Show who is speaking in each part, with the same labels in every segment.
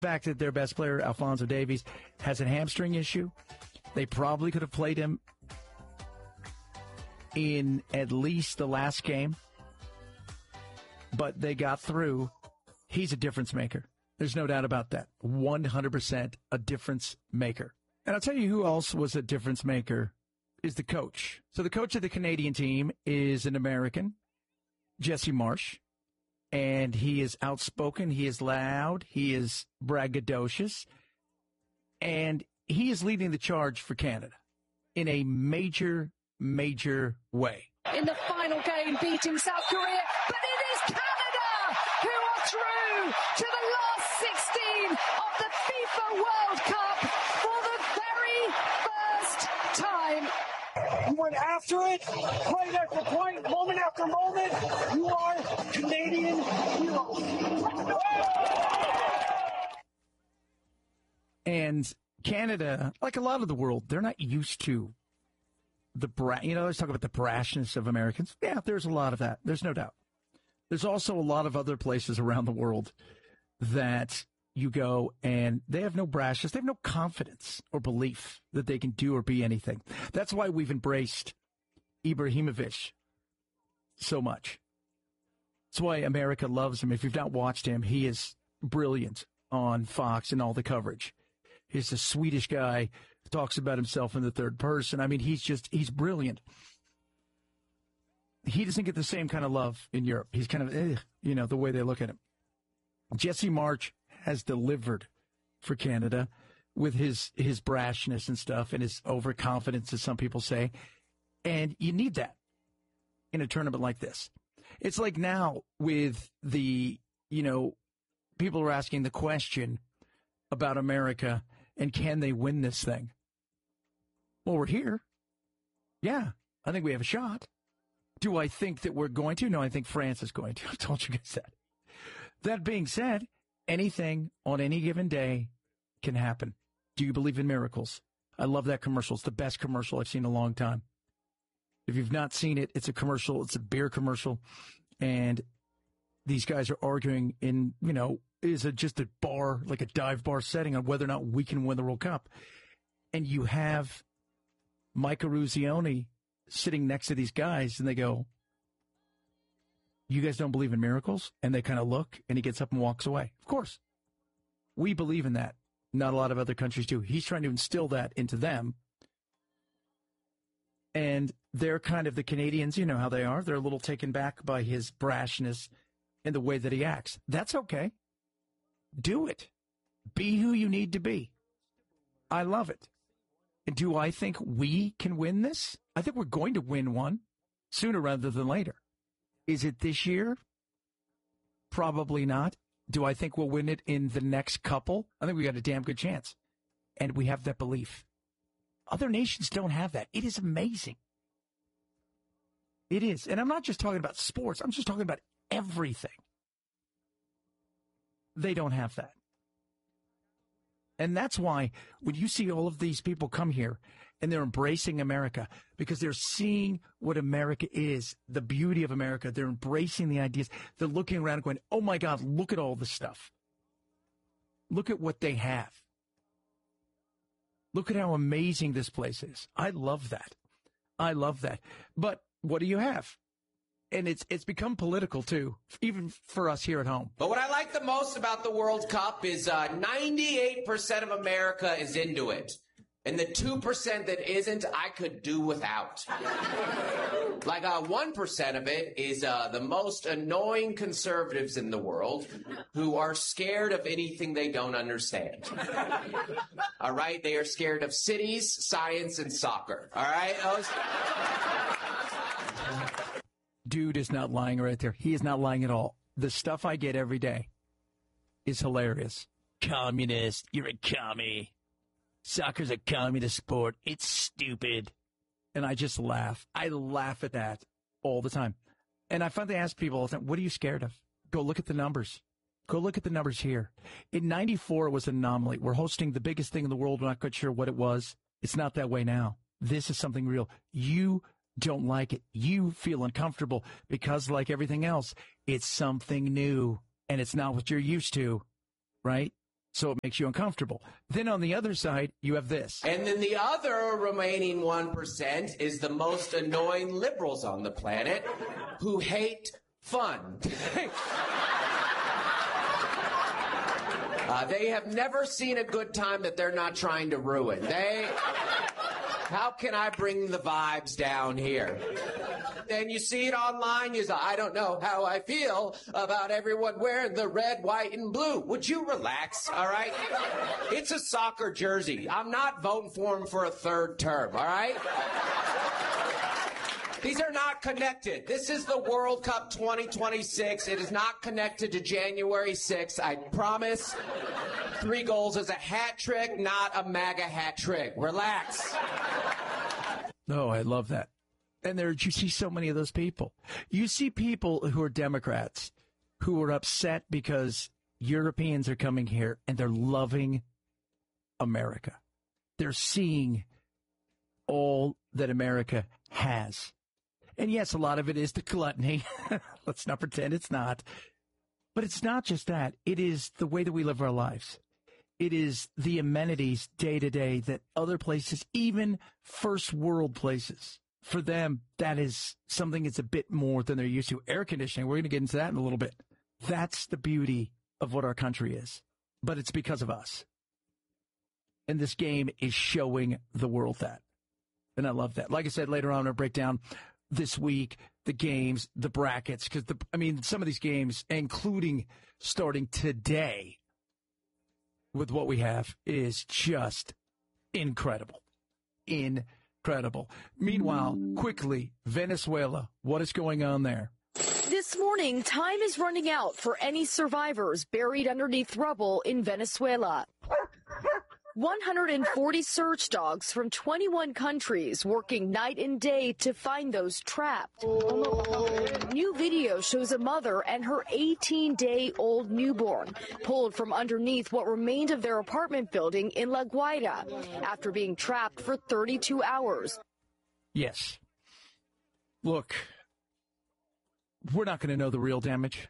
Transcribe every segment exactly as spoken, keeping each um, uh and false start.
Speaker 1: fact that their best player, Alphonso Davies, has a hamstring issue. They probably could have played him in at least the last game, but they got through. He's a difference maker. There's no doubt about that. one hundred percent a difference maker. And I'll tell you who else was a difference maker is the coach. So the coach of the Canadian team is an American, Jesse Marsch, and he is outspoken. He is loud. He is braggadocious, and he is leading the charge for Canada in a major, major way.
Speaker 2: In the final game, beating South Korea, but it is Canada who are through to the last sixteen of the FIFA World Cup for the very first time.
Speaker 3: You went after it, point after point, moment after moment. You are Canadian heroes.
Speaker 1: And Canada, like a lot of the world, they're not used to the bra- you know, let's talk about the brashness of Americans. Yeah, there's a lot of that. There's no doubt. There's also a lot of other places around the world that you go and they have no brashness. They have no confidence or belief that they can do or be anything. That's why we've embraced Ibrahimovic so much. That's why America loves him. If you've not watched him, he is brilliant on Fox and all the coverage. He's a Swedish guy, talks about himself in the third person. I mean, he's just, he's brilliant. He doesn't get the same kind of love in Europe. He's kind of, eh, you know, the way they look at him. Jesse Marsch has delivered for Canada with his, his brashness and stuff and his overconfidence, as some people say. And you need that in a tournament like this. It's like now with the, you know, people are asking the question about America and can they win this thing? Well, we're here. Yeah, I think we have a shot. Do I think that we're going to? No, I think France is going to. I told you guys that. That being said, anything on any given day can happen. Do you believe in miracles? I love that commercial. It's the best commercial I've seen in a long time. If you've not seen it, it's a commercial. It's a beer commercial. And these guys are arguing in, you know, is it just a bar, like a dive bar setting on whether or not we can win the World Cup. And you have Mike Eruzione sitting next to these guys and they go, you guys don't believe in miracles? And they kind of look and he gets up and walks away. Of course. We believe in that. Not a lot of other countries do. He's trying to instill that into them. And they're kind of the Canadians, you know how they are. They're a little taken back by his brashness and the way that he acts. That's okay. Do it. Be who you need to be. I love it. And do I think we can win this? I think we're going to win one sooner rather than later. Is it this year? Probably not. Do I think we'll win it in the next couple? I think we got a damn good chance. And we have that belief. Other nations don't have that. It is amazing. It is. And I'm not just talking about sports. I'm just talking about everything. They don't have that. And that's why when you see all of these people come here and they're embracing America because they're seeing what America is, the beauty of America, they're embracing the ideas. They're looking around and going, oh, my God, look at all this stuff. Look at what they have. Look at how amazing this place is. I love that. I love that. But what do you have? And it's it's become political, too, even for us here at home.
Speaker 4: But what I like the most about the World Cup is uh, ninety-eight percent of America is into it. And the two percent that isn't, I could do without. Like uh, one percent of it is uh, the most annoying conservatives in the world who are scared of anything they don't understand. All right? They are scared of cities, science, and soccer. All right? Those...
Speaker 1: Dude is not lying right there. He is not lying at all. The stuff I get every day is hilarious. Communist. You're a commie. Soccer's a communist sport. It's stupid. And I just laugh. I laugh at that all the time. And I finally ask people all the time, what are you scared of? Go look at the numbers. Go look at the numbers here. In ninety-four, it was an anomaly. We're hosting the biggest thing in the world. We're not quite sure what it was. It's not that way now. This is something real. You don't like it. You feel uncomfortable because, like everything else, it's something new and it's not what you're used to, right? So it makes you uncomfortable. Then on the other side, you have this.
Speaker 4: And then the other remaining one percent is the most annoying liberals on the planet who hate fun. uh, they have never seen a good time that they're not trying to ruin. They, how can I bring the vibes down here? Then you see it online, you say, I don't know how I feel about everyone wearing the red, white, and blue. Would you relax, all right? It's a soccer jersey. I'm not voting for him for a third term, all right? These are not connected. This is the World Cup twenty twenty-six. It is not connected to January sixth. I promise. Three goals is a hat trick, not a MAGA hat trick. Relax.
Speaker 1: Oh, I love that. And there, you see so many of those people. You see people who are Democrats who are upset because Europeans are coming here and they're loving America. They're seeing all that America has. And yes, a lot of it is the gluttony. Let's not pretend it's not. But it's not just that. It is the way that we live our lives. It is the amenities day to day that other places, even first world places, for them, that is something that's a bit more than they're used to. Air conditioning, we're going to get into that in a little bit. That's the beauty of what our country is. But it's because of us. And this game is showing the world that. And I love that. Like I said, later on, I'm going to break down this week the games, the brackets, because, the I mean, some of these games, including starting today with what we have, is just incredible. Incredible. Incredible. Meanwhile, quickly, Venezuela, what is going on there?
Speaker 5: This morning, time is running out for any survivors buried underneath rubble in Venezuela. one hundred forty search dogs from twenty-one countries working night and day to find those trapped. New video shows a mother and her eighteen-day-old newborn pulled from underneath what remained of their apartment building in La Guaira after being trapped for thirty-two hours.
Speaker 1: Yes. Look, we're not going to know the real damage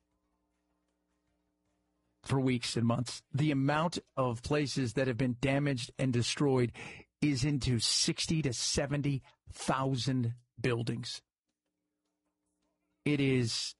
Speaker 1: for weeks and months. The amount of places that have been damaged and destroyed is into sixty to seventy thousand buildings. It is,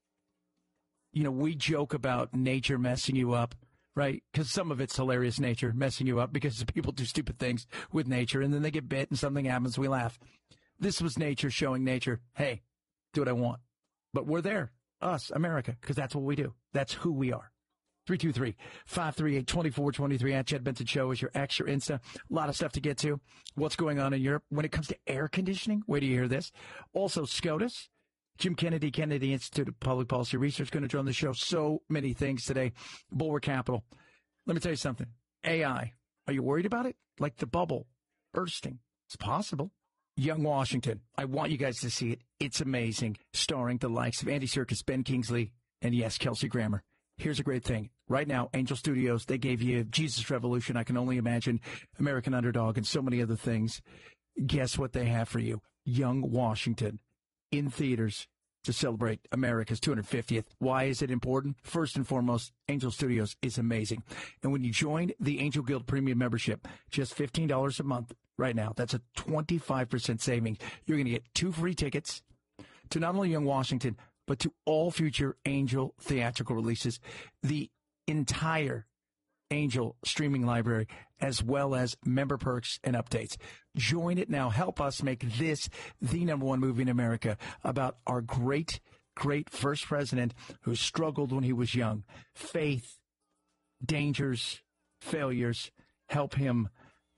Speaker 1: you know, we joke about nature messing you up, right? Because some of it's hilarious, nature messing you up, because people do stupid things with nature and then they get bit and something happens, we laugh. This was nature showing nature, hey, do what I want. But we're there, us, America, because that's what we do. That's who we are. three two three, five three eight, two four two three at Chad Benson Show is your X, your Insta. A lot of stuff to get to. What's going on in Europe when it comes to air conditioning? Wait till you hear this. Also, SCOTUS, Jim Kennedy, Kennedy Institute of Public Policy Research, going to join the show. So many things today. Bulwark Capital. Let me tell you something. A I. Are you worried about it? Like the bubble bursting. It's possible. Young Washington. I want you guys to see it. It's amazing. Starring the likes of Andy Serkis, Ben Kingsley, and yes, Kelsey Grammer. Here's a great thing. Right now, Angel Studios, they gave you Jesus Revolution, I Can Only Imagine, American Underdog, and so many other things. Guess what they have for you? Young Washington in theaters to celebrate America's two hundred fiftieth. Why is it important? First and foremost, Angel Studios is amazing. And when you join the Angel Guild Premium membership, just fifteen dollars a month right now, that's a twenty-five percent savings. You're going to get two free tickets to not only Young Washington, but to all future Angel theatrical releases, the entire Angel streaming library, as well as member perks and updates. Join it now. Help us make this the number one movie in America about our great, great first president who struggled when he was young. Faith, dangers, failures. Help him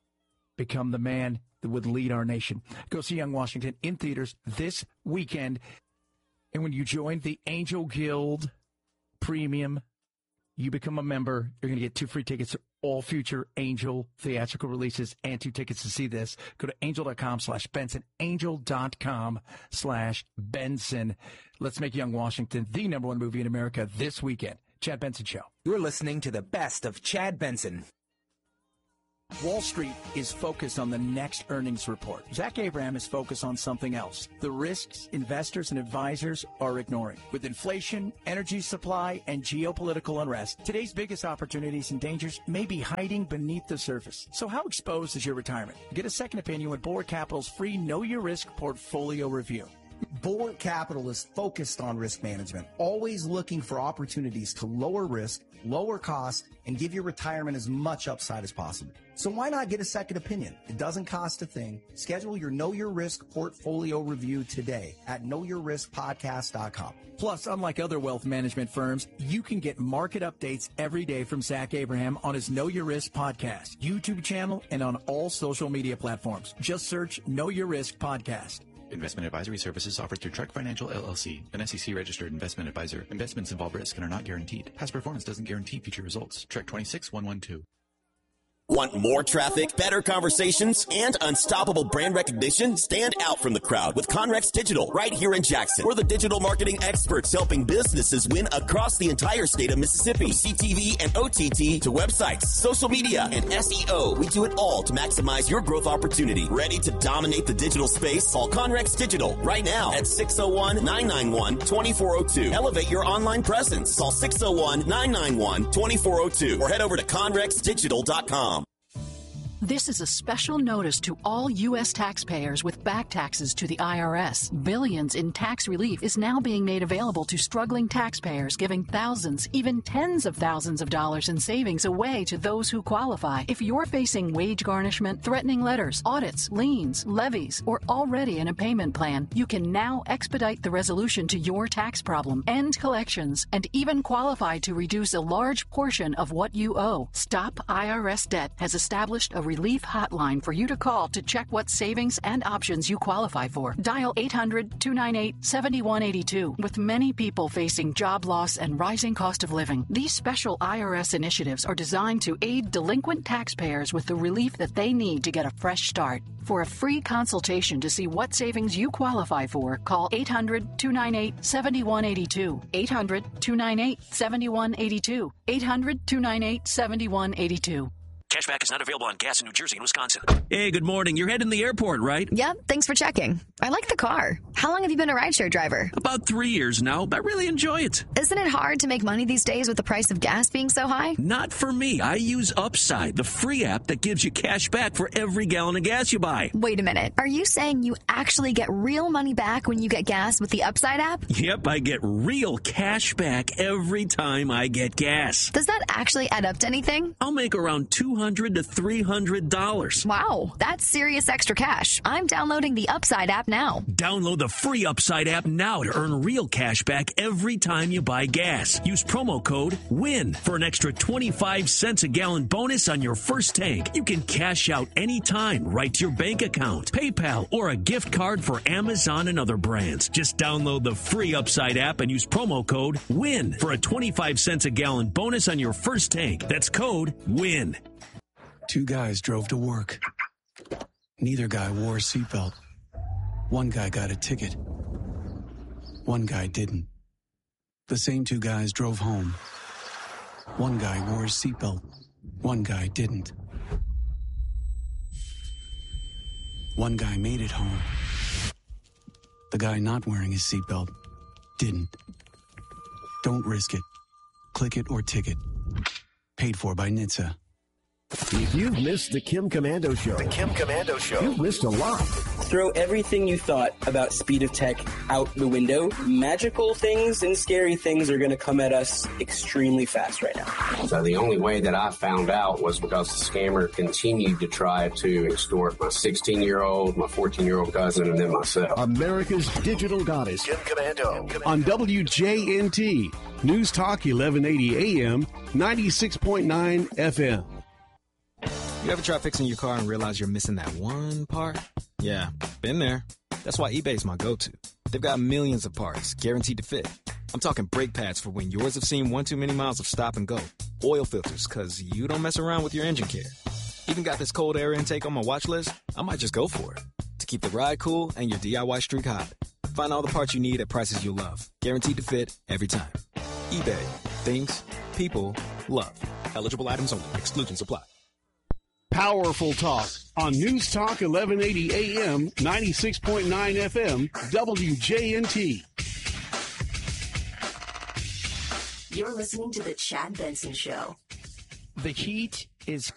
Speaker 1: become the man that would lead our nation. Go see Young Washington in theaters this weekend. And when you join the Angel Guild Premium, you become a member. You're going to get two free tickets to all future Angel theatrical releases and two tickets to see this. Go to angel.com slash Benson, angel.com slash Benson. Let's make Young Washington the number one movie in America this weekend. Chad Benson Show.
Speaker 6: You're listening to the best of Chad Benson.
Speaker 1: Wall Street is focused on the next earnings report. Zach Abraham is focused on something else. The risks investors and advisors are ignoring. With inflation, energy supply, and geopolitical unrest, today's biggest opportunities and dangers may be hiding beneath the surface. So how exposed is your retirement? Get a second opinion with Bulwark Capital's free Know Your Risk portfolio review.
Speaker 6: Bulwark Capital is focused on risk management, always looking for opportunities to lower risk, lower cost, and give your retirement as much upside as possible. So why not get a second opinion? It doesn't cost a thing. Schedule your Know Your Risk portfolio review today at know your risk podcast dot com.
Speaker 1: Plus, unlike other wealth management firms, you can get market updates every day from Zach Abraham on his Know Your Risk podcast, YouTube channel, and on all social media platforms. Just search Know Your Risk podcast.
Speaker 7: Investment advisory services offered through Trek Financial, L L C, an S E C-registered investment advisor. Investments involve risk and are not guaranteed. Past performance doesn't guarantee future results. Trek twenty-six one one two.
Speaker 8: Want more traffic, better conversations, and unstoppable brand recognition? Stand out from the crowd with Conrex Digital right here in Jackson. We're the digital marketing experts helping businesses win across the entire state of Mississippi. From C T V and O T T to websites, social media, and S E O, we do it all to maximize your growth opportunity. Ready to dominate the digital space? Call Conrex Digital right now at six oh one, nine nine one, two four oh two. Elevate your online presence. Call six oh one, nine nine one, two four oh two or head over to conrex digital dot com.
Speaker 9: This is a special notice to all U S taxpayers with back taxes to the I R S. Billions in tax relief is now being made available to struggling taxpayers, giving thousands, even tens of thousands of dollars in savings away to those who qualify. If you're facing wage garnishment, threatening letters, audits, liens, levies, or already in a payment plan, you can now expedite the resolution to your tax problem, end collections, and even qualify to reduce a large portion of what you owe. Stop I R S Debt has established a relief hotline for you to call to check what savings and options you qualify for. Dial eight hundred, two nine eight, seven one eight two. With many people facing job loss and rising cost of living, these special I R S initiatives are designed to aid delinquent taxpayers with the relief that they need to get a fresh start. For a free consultation to see what savings you qualify for, call eight hundred, two nine eight, seven one eight two. eight hundred, two nine eight, seven one eight two. eight hundred, two nine eight, seven one eight two.
Speaker 10: Cashback is not available on gas in New Jersey and Wisconsin.
Speaker 11: Hey, good morning. You're heading to the airport, right?
Speaker 12: Yep, thanks for checking. I like the car. How long have you been a rideshare driver?
Speaker 11: About three years now, but I really enjoy it.
Speaker 12: Isn't it hard to make money these days with the price of gas being so high?
Speaker 11: Not for me. I use Upside, the free app that gives you cash back for every gallon of gas you buy.
Speaker 12: Wait a minute. Are you saying you actually get real money back when you get gas with the Upside app?
Speaker 11: Yep, I get real cash back every time I get gas.
Speaker 12: Does that actually add up to anything?
Speaker 11: I'll make around two hundred to three hundred dollars.
Speaker 12: Wow, that's serious extra cash. I'm downloading the Upside app now.
Speaker 11: Download the free Upside app now to earn real cash back every time you buy gas. Use promo code WIN for an extra twenty-five cents a gallon bonus on your first tank. You can cash out anytime right to your bank account, PayPal, or a gift card for Amazon and other brands. Just download the free Upside app and use promo code WIN for a twenty-five cents a gallon bonus on your first tank. That's code WIN.
Speaker 13: Two guys drove to work. Neither guy wore a seatbelt. One guy got a ticket. One guy didn't. The same two guys drove home. One guy wore his seatbelt. One guy didn't. One guy made it home. The guy not wearing his seatbelt didn't. Don't risk it. Click it or ticket. Paid for by N H T S A.
Speaker 14: If you've missed the Kim Komando Show,
Speaker 15: the Kim Komando Show,
Speaker 14: you've missed a lot.
Speaker 16: Throw everything you thought about speed of tech out the window. Magical things and scary things are going to come at us extremely fast right now.
Speaker 17: So the only way that I found out was because the scammer continued to try to extort my sixteen-year-old, my fourteen-year-old cousin, and then myself.
Speaker 14: America's digital goddess,
Speaker 15: Kim Komando. Kim Komando.
Speaker 14: On W J N T, News Talk eleven eighty A M, ninety-six point nine F M.
Speaker 18: You ever try fixing your car and realize you're missing that one part? Yeah, been there. That's why eBay's my go-to. They've got millions of parts, guaranteed to fit. I'm talking brake pads for when yours have seen one too many miles of stop and go. Oil filters, because you don't mess around with your engine care. Even got this cold air intake on my watch list. I might just go for it. To keep the ride cool and your D I Y streak hot. Find all the parts you need at prices you'll love. Guaranteed to fit every time. eBay. Things. People. Love. Eligible items only. Exclusions apply.
Speaker 14: Powerful talk on News Talk eleven eighty A M, ninety-six point nine F M, W J N T.
Speaker 19: You're listening to the Chad Benson Show.
Speaker 1: The heat is